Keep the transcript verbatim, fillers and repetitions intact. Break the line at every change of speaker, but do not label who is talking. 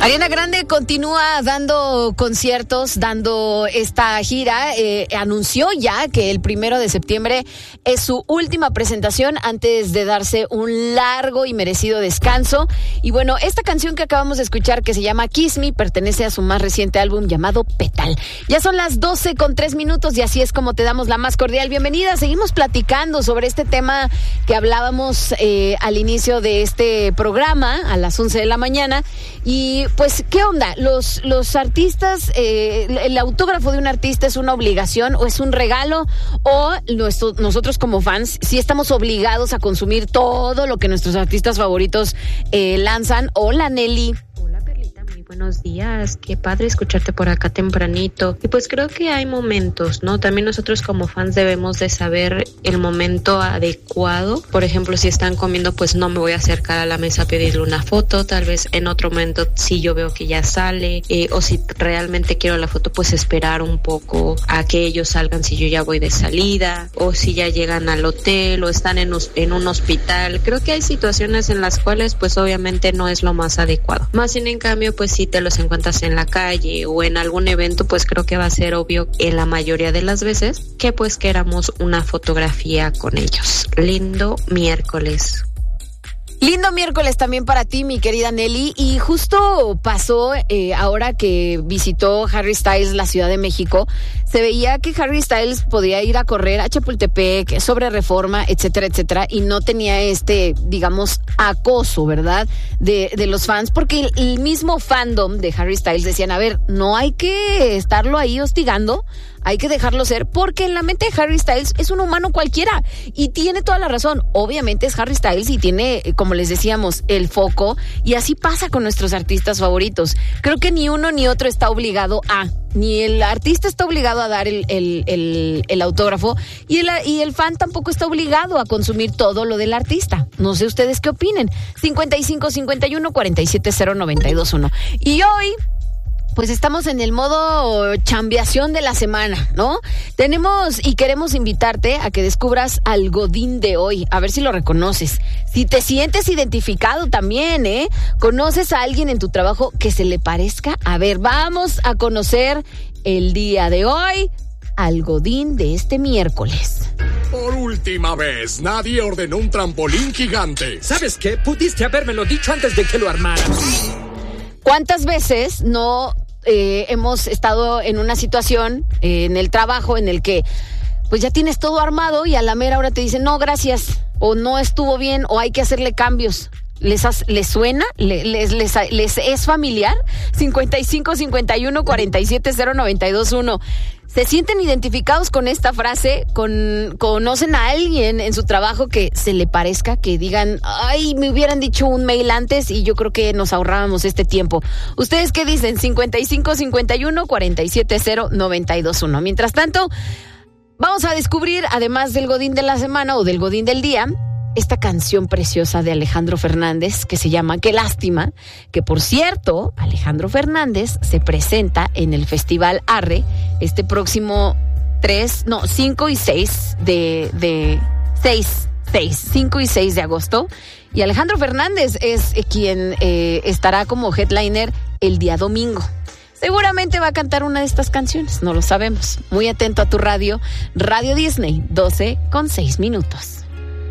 Ariana Grande continúa dando conciertos, dando esta gira. Eh, anunció ya que el primero de septiembre es su última presentación antes de darse un largo y merecido descanso. Y bueno, esta canción que acabamos de escuchar, que se llama Kiss Me, pertenece a su más reciente álbum llamado Petal. Ya son las doce con tres minutos y así es como te damos la más cordial bienvenida. Seguimos platicando sobre este tema que hablábamos eh, al inicio de este programa a las once de la mañana. Y pues, ¿qué onda? Los, los artistas, eh, el autógrafo de un artista es una obligación o es un regalo, o nuestro, nosotros como fans sí estamos obligados a consumir todo lo que nuestros artistas favoritos eh, lanzan. Hola, Nelly.
Buenos días, qué padre escucharte por acá tempranito. Y pues creo que hay momentos, ¿no? También nosotros como fans debemos de saber el momento adecuado. Por ejemplo, si están comiendo, pues no me voy a acercar a la mesa a pedirle una foto. Tal vez en otro momento, si yo veo que ya sale, eh, o si realmente quiero la foto, pues esperar un poco a que ellos salgan si yo ya voy de salida, o si ya llegan al hotel, o están en, en un hospital. Creo que hay situaciones en las cuales, pues obviamente no es lo más adecuado. Más bien, en cambio, pues si te los encuentras en la calle o en algún evento, pues creo que va a ser obvio en la mayoría de las veces que pues queramos una fotografía con ellos. Lindo miércoles.
Lindo miércoles también para ti, mi querida Nelly. Y justo pasó eh, ahora que visitó Harry Styles la Ciudad de México, se veía que Harry Styles podía ir a correr a Chapultepec, sobre Reforma, etcétera, etcétera, y no tenía este, digamos, acoso, ¿verdad?, de, de los fans, porque el, el mismo fandom de Harry Styles decían, a ver, no hay que estarlo ahí hostigando, hay que dejarlo ser, porque en la mente de Harry Styles es un humano cualquiera, y tiene toda la razón. Obviamente es Harry Styles y tiene, como les decíamos, el foco, y así pasa con nuestros artistas favoritos. Creo que ni uno ni otro está obligado a, ni el artista está obligado a dar el, el, el, el autógrafo, y el, y el fan tampoco está obligado a consumir todo lo del artista. No sé ustedes qué opinen. cincuenta y cinco, cincuenta y uno, cuarenta y siete, cero, noventa y dos, uno. Y hoy, pues estamos en el modo chambeación de la semana, ¿no? Tenemos y queremos invitarte a que descubras al Godín de hoy, a ver si lo reconoces. Si te sientes identificado también, ¿eh? ¿Conoces a alguien en tu trabajo que se le parezca? A ver, vamos a conocer el día de hoy al Godín de este miércoles.
Por última vez, nadie ordenó un trampolín gigante.
¿Sabes qué? Pudiste habérmelo dicho antes de que lo armaras.
¿Cuántas veces no eh, hemos estado en una situación eh, en el trabajo en el que pues ya tienes todo armado y a la mera hora te dicen no, gracias, o no estuvo bien, o hay que hacerle cambios? ¿Les, has, les suena? ¿Les, les, les, les es familiar? cincuenta y cinco, cincuenta y uno, cuarenta y siete, cero, noventa y dos, uno. ¿Se sienten identificados con esta frase? Con, ¿Conocen a alguien en su trabajo que se le parezca? Que digan, ay, me hubieran dicho un mail antes y yo creo que nos ahorrábamos este tiempo. ¿Ustedes qué dicen? cincuenta y cinco, cincuenta y uno, cuarenta y siete, cero, noventa y dos, uno. Mientras tanto, vamos a descubrir, además del Godín de la semana o del Godín del día, esta canción preciosa de Alejandro Fernández que se llama Qué lástima, que por cierto, Alejandro Fernández se presenta en el Festival Arre este próximo tres, no, cinco y seis de, de, seis, seis, cinco y seis de agosto, y Alejandro Fernández es quien eh, estará como headliner el día domingo. Seguramente va a cantar una de estas canciones, no lo sabemos. Muy atento a tu radio, Radio Disney, doce con seis minutos.